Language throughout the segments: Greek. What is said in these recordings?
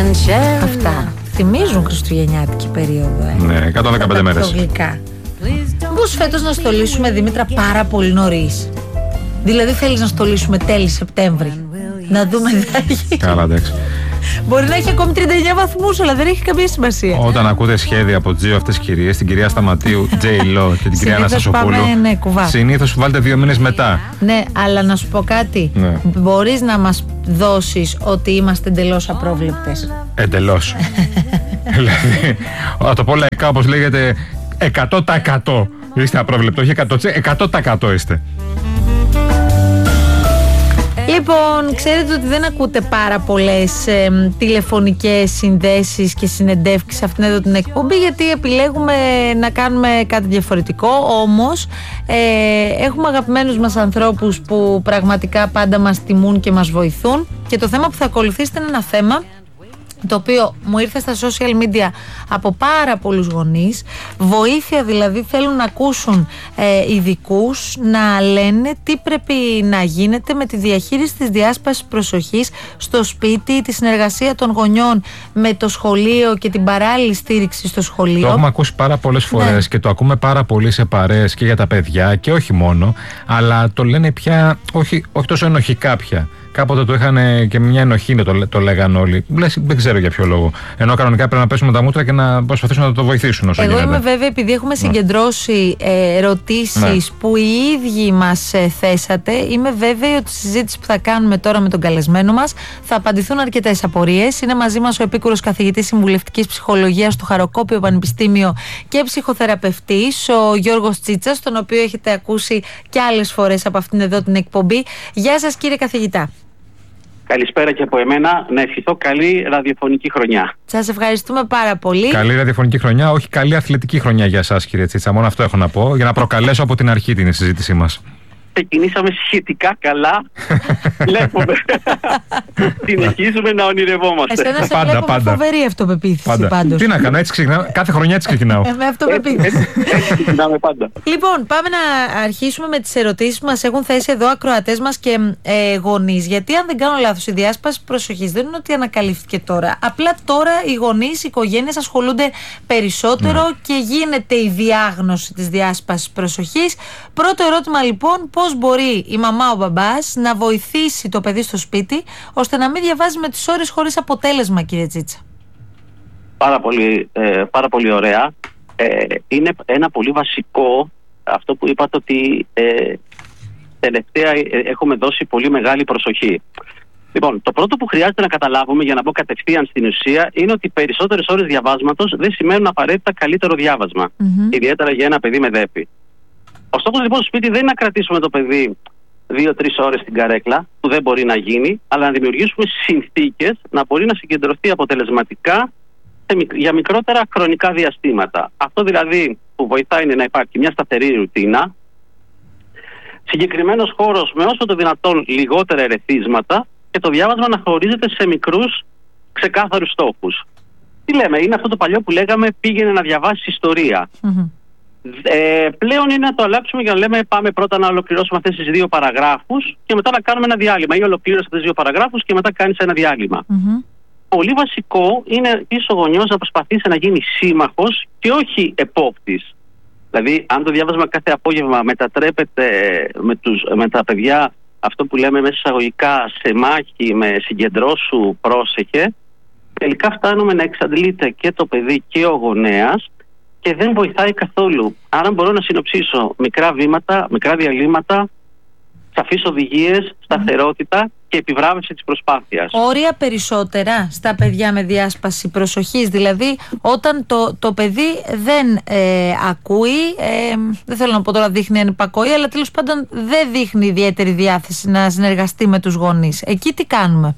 Αυτά θυμίζουν χριστουγεννιάτικη περίοδο. Ναι, 115 μέρες. Γλυκά. Πώς φέτος να στολίσουμε, Δήμητρα, πάρα πολύ νωρίς? Δηλαδή θέλεις να στολίσουμε τέλη Σεπτέμβρη? Να δούμε τι θα έχει. Καλά, εντάξει. Μπορεί να έχει ακόμη 39 βαθμούς, αλλά δεν έχει καμία σημασία. Όταν ακούτε σχέδια από τις δύο αυτές κυρίες, την κυρία Σταματίου, J-Lo και την κυρία Αναστασοπούλου, συνήθως βάλτε 2 μήνες μετά. Ναι, αλλά να σου πω κάτι. Ναι. Μπορείς να μας δώσεις ότι είμαστε εντελώς απρόβλεπτες? Εντελώς. Δηλαδή, να το πω λαϊκά, όπως λέγεται, 100%. Είστε απρόβλεπτο, όχι 100% είστε. Λοιπόν, ξέρετε ότι δεν ακούτε πάρα πολλές τηλεφωνικές συνδέσεις και συνεντεύξεις σε αυτήν εδώ την εκπομπή, γιατί επιλέγουμε να κάνουμε κάτι διαφορετικό. Όμως έχουμε αγαπημένους μας ανθρώπους που πραγματικά πάντα μας τιμούν και μας βοηθούν, και το θέμα που θα ακολουθήσετε είναι ένα θέμα το οποίο μου ήρθε στα social media από πάρα πολλούς γονείς. Βοήθεια δηλαδή, θέλουν να ακούσουν ειδικούς να λένε τι πρέπει να γίνεται με τη διαχείριση της διάσπασης προσοχής στο σπίτι, τη συνεργασία των γονιών με το σχολείο και την παράλληλη στήριξη στο σχολείο. Το έχουμε ακούσει πάρα πολλές φορές, και το ακούμε πάρα πολύ σε παρέες και για τα παιδιά και όχι μόνο, αλλά το λένε πια όχι τόσο ενοχικά πια. Κάποτε το είχαν και μια ενοχή, το λέγαν όλοι. Λες, δεν ξέρω για ποιο λόγο. Ενώ κανονικά πρέπει να πέσουμε τα μούτρα και να προσπαθήσουν να το βοηθήσουν όσο γίνεται. Εγώ είμαι βέβαια, επειδή έχουμε συγκεντρώσει ερωτήσεις που οι ίδιοι μας θέσατε, είμαι βέβαιη ότι στη συζήτηση που θα κάνουμε τώρα με τον καλεσμένο μας θα απαντηθούν αρκετές απορίες. Είναι μαζί μας ο επίκουρος καθηγητής συμβουλευτικής ψυχολογίας στο Χαροκόπιο Πανεπιστήμιο και ψυχοθεραπευτής, ο Γιώργος Τσίτσας, τον οποίο έχετε ακούσει και άλλες φορές από αυτήν εδώ την εκπομπή. Γεια σας, κύριε καθηγητά. Καλησπέρα και από εμένα. Να ευχηθώ καλή ραδιοφωνική χρονιά. Σας ευχαριστούμε πάρα πολύ. Καλή ραδιοφωνική χρονιά, όχι καλή αθλητική χρονιά για εσάς, κύριε Τσίτσα. Μόνο αυτό έχω να πω, για να προκαλέσω από την αρχή την συζήτησή μας. Ξεκινήσαμε σχετικά καλά. Βλέπουμε. Συνεχίζουμε να ονειρευόμαστε. Εσένα σε βλέπω με φοβερή αυτοπεποίθηση πάντως. Τι να κάνω, έτσι ξεκινάω. Κάθε χρονιά έτσι ξεκινάω. Με αυτοπεποίθηση. Έτσι ξεκινάμε πάντα. Λοιπόν, πάμε να αρχίσουμε με τις ερωτήσεις που μας έχουν θέσει εδώ ακροατές μας και γονείς. Γιατί, αν δεν κάνω λάθος, η διάσπαση προσοχής δεν είναι ότι ανακαλύφθηκε τώρα. Απλά τώρα οι γονείς, οι οικογένειες ασχολούνται περισσότερο και γίνεται η διάγνωση της διάσπασης προσοχής. Πρώτο ερώτημα λοιπόν, πώς μπορεί η μαμά, ο μπαμπάς να βοηθήσει το παιδί στο σπίτι ώστε να μην διαβάζει με τις ώρες χωρίς αποτέλεσμα, κύριε Τσίτσα? Πάρα πολύ ωραία. Είναι ένα πολύ βασικό αυτό που είπατε, ότι τελευταία έχουμε δώσει πολύ μεγάλη προσοχή. Λοιπόν, το πρώτο που χρειάζεται να καταλάβουμε, για να μπω κατευθείαν στην ουσία, είναι ότι περισσότερες ώρες διαβάσματος δεν σημαίνουν απαραίτητα καλύτερο διάβασμα. Ιδιαίτερα για ένα παιδί με δέπη. Ο στόχος λοιπόν στο σπίτι δεν είναι να κρατήσουμε το παιδί 2-3 ώρες στην καρέκλα, που δεν μπορεί να γίνει, αλλά να δημιουργήσουμε συνθήκες να μπορεί να συγκεντρωθεί αποτελεσματικά για μικρότερα χρονικά διαστήματα. Αυτό δηλαδή που βοηθάει είναι να υπάρχει μια σταθερή ρουτίνα, συγκεκριμένος χώρος με όσο το δυνατόν λιγότερα ερεθίσματα και το διάβασμα να χωρίζεται σε μικρούς ξεκάθαρους στόχους. Τι λέμε, είναι αυτό το παλιό που λέγαμε πήγαινε να διαβάσει ιστορία. Πλέον είναι να το αλλάξουμε για να λέμε πάμε πρώτα να ολοκληρώσουμε αυτές τις 2 παραγράφους και μετά να κάνουμε ένα διάλειμμα, ή ολοκλήρωσε αυτές τις 2 παραγράφους και μετά κάνεις ένα διάλειμμα. Πολύ βασικό είναι πίσω ο γονιός να προσπαθήσει να γίνει σύμμαχος και όχι επόπτης. Δηλαδή, αν το διάβασμα κάθε απόγευμα μετατρέπεται με τα παιδιά, αυτό που λέμε μέσα εισαγωγικά, σε μάχη με συγκεντρώσου, πρόσεχε, τελικά φτάνουμε να εξαντλείται και το παιδί και ο γονέας και δεν βοηθάει καθόλου. Άρα μπορώ να συνοψίσω μικρά βήματα, μικρά διαλύματα, σαφείς οδηγίες, σταθερότητα και επιβράβευση της προσπάθειας. Όρια περισσότερα στα παιδιά με διάσπαση προσοχής. Δηλαδή, όταν το παιδί δεν ακούει, δεν θέλω να πω τώρα δείχνει ανυπακοή, αλλά τέλος πάντων δεν δείχνει ιδιαίτερη διάθεση να συνεργαστεί με τους γονείς. Εκεί τι κάνουμε?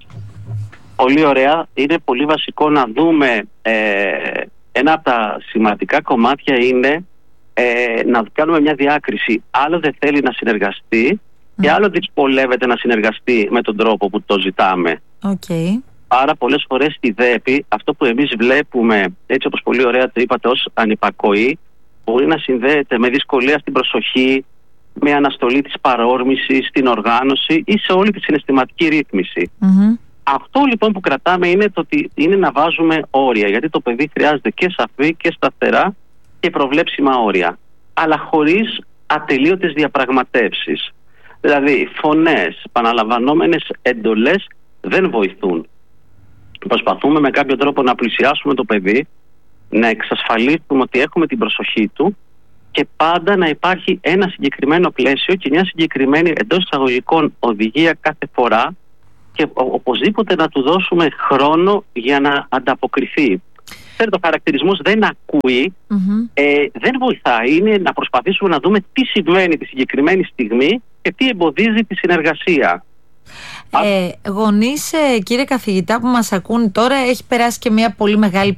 Πολύ ωραία. Είναι πολύ βασικό να δούμε, ένα από τα σημαντικά κομμάτια είναι να κάνουμε μια διάκριση. Άλλο δεν θέλει να συνεργαστεί και άλλο δυσκολεύεται να συνεργαστεί με τον τρόπο που το ζητάμε. Άρα πολλές φορές στη ΔΕΠΗ αυτό που εμείς βλέπουμε, έτσι όπως πολύ ωραία το είπατε, ως ανυπακοή, μπορεί να συνδέεται με δυσκολία στην προσοχή, με αναστολή της παρόρμησης, στην οργάνωση ή σε όλη τη συναισθηματική ρύθμιση. Αυτό λοιπόν που κρατάμε είναι το ότι είναι να βάζουμε όρια, γιατί το παιδί χρειάζεται και σαφή και σταθερά και προβλέψιμα όρια, αλλά χωρίς ατελείωτες διαπραγματεύσεις. Δηλαδή φωνές, επαναλαμβανόμενες εντολές δεν βοηθούν. Προσπαθούμε με κάποιο τρόπο να πλησιάσουμε το παιδί, να εξασφαλίσουμε ότι έχουμε την προσοχή του και πάντα να υπάρχει ένα συγκεκριμένο πλαίσιο και μια συγκεκριμένη εντός εισαγωγικών οδηγία κάθε φορά και οπωσδήποτε να του δώσουμε χρόνο για να ανταποκριθεί. Ξέρετε, ο χαρακτηρισμός δεν ακούει, δεν βοηθάει. Είναι να προσπαθήσουμε να δούμε τι συμβαίνει τη συγκεκριμένη στιγμή και τι εμποδίζει τη συνεργασία. Γονείς, κύριε καθηγητά, που μας ακούν τώρα, έχει περάσει και μια πολύ μεγάλη